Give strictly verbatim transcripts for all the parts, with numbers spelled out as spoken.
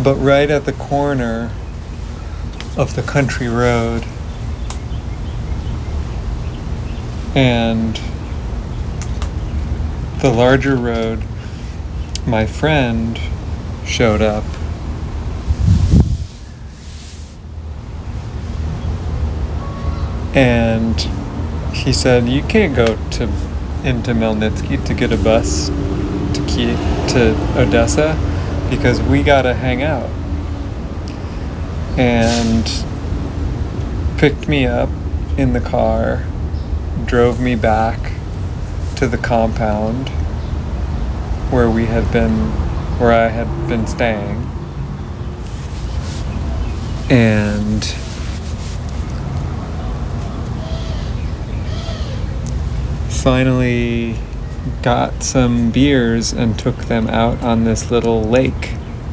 but right at the corner of the country road. And the larger road, my friend showed up. And he said, you can't go to into Melnitsky to get a bus to Kiev, to Odessa, because we gotta hang out. And picked me up in the car, drove me back to the compound where we had been, where I had been staying. And finally got some beers and took them out on this little lake.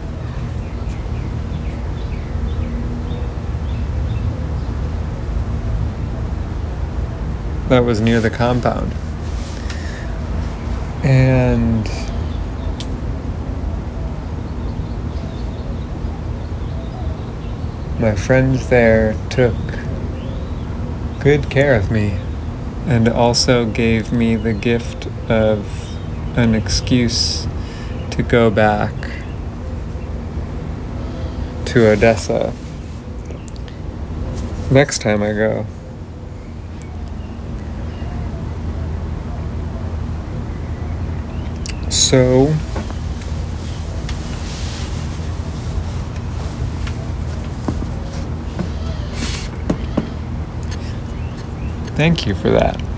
That was near the compound. And my friends there took good care of me and also gave me the gift of an excuse to go back to Odessa next time I go. So, thank you for that.